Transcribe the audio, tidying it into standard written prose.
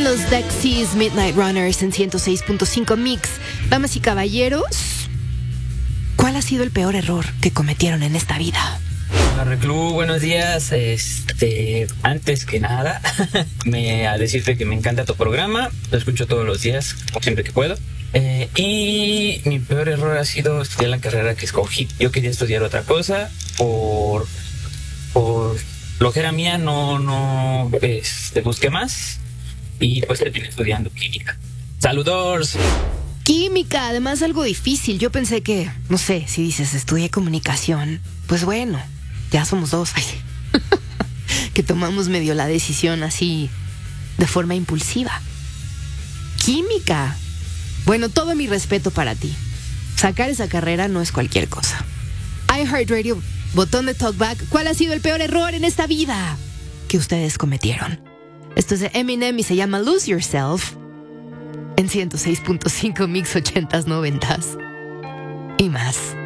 Los Dexys Midnight Runners en 106.5 Mix. Damas y caballeros, ¿cuál ha sido el peor error que cometieron en esta vida? Reclu, buenos días. Antes que nada, a decirte que me encanta tu programa. Lo escucho todos los días, siempre que puedo. Y mi peor error ha sido estudiar la carrera que escogí. Yo quería estudiar otra cosa. Por flojera mía, no busqué más. Y pues terminé estudiando química. ¡Saludos! Química, además algo difícil. Yo pensé que, no sé, si dices estudié comunicación, pues bueno, ya somos dos. Ay, que tomamos medio la decisión así, de forma impulsiva. Química. Bueno, todo mi respeto para ti. Sacar esa carrera no es cualquier cosa. iHeartRadio, botón de talkback. ¿Cuál ha sido el peor error en esta vida que ustedes cometieron? Esto es de Eminem y se llama Lose Yourself en 106.5 Mix 80s 90s y más.